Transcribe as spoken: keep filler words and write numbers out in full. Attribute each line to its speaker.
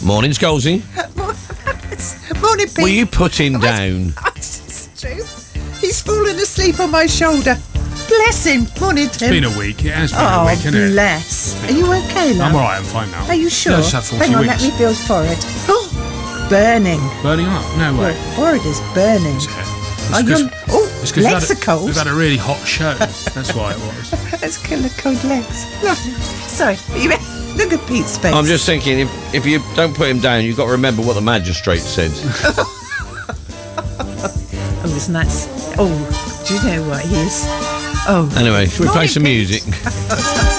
Speaker 1: Morning, Scalzi.
Speaker 2: Morning, Pete.
Speaker 1: Will you put him down?
Speaker 2: It's true. He's fallen asleep on my shoulder. Bless him. Morning, Tim.
Speaker 3: It's been a week. It has been
Speaker 2: oh,
Speaker 3: a week, hasn't it?
Speaker 2: bless. Are you okay, love?
Speaker 3: I'm all right. I'm fine now.
Speaker 2: Are you sure?
Speaker 3: Yeah, I just had forty
Speaker 2: Hang on,
Speaker 3: weeks.
Speaker 2: let me feel his forehead. Oh, burning.
Speaker 3: Burning up? No way.
Speaker 2: Your forehead is burning.
Speaker 3: Is it? It's
Speaker 2: Are
Speaker 3: 'cause-
Speaker 2: you? Oh,
Speaker 3: it's 'cause we've
Speaker 2: legs
Speaker 3: had
Speaker 2: are
Speaker 3: a-
Speaker 2: cold.
Speaker 3: We've had a really hot show. That's why it was.
Speaker 2: Let's kill the cold legs. Lovely. Sorry. Are you, look at Pete's face.
Speaker 1: I'm just thinking, if, if you don't put him down, you've got to remember what the magistrate said.
Speaker 2: Oh, isn't that... s- Oh, do you know what he is? Oh.
Speaker 1: Anyway, should we play
Speaker 2: Morning,
Speaker 1: some
Speaker 2: Pete.
Speaker 1: music?